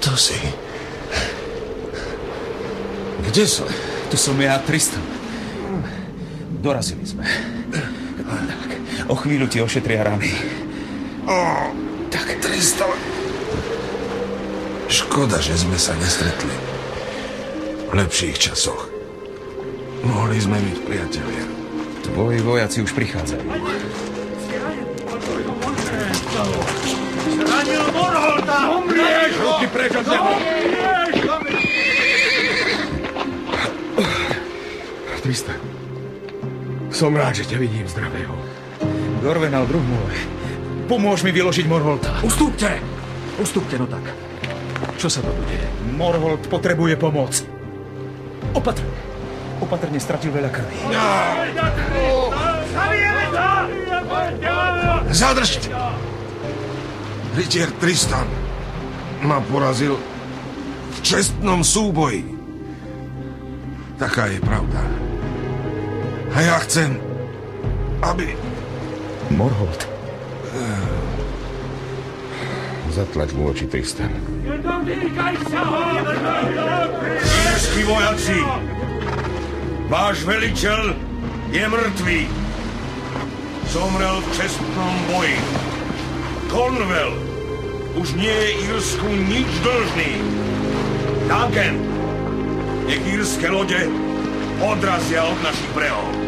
Kto si? Kde som? Tu som ja, Tristan. Dorazili sme. Tak, o chvíľu ti ošetria rany. Tak. Tristan. Škoda, že sme sa nestretli. V lepších časoch. Mohli sme byť priatelia. Tvoji vojaci už prichádzajú. Zranil Morholta! Umrieš! Ruky preč od neho! Tristan, som rád, že ťa vidím zdravého. Dorvenal, druh môj. Pomôž mi vyložiť Morholta. Ustúpte! Ustúpte, no tak. Čo sa to tu deje? Morholt potrebuje pomoc. Opatrne stratil veľa krvi. Zadržte! Rytier Tristan ma porazil v čestnom súboji. Taká je pravda. A ja chcem, aby... Morholt. Zatlač mu oči, Tristan. Írsky vojaci! Váš veliteľ je mŕtvý. Zomrel v čestnom boji. Cornwall už nie je Írsku nič dlžný. Duncan, nech írske lode odrazia od našich brehov.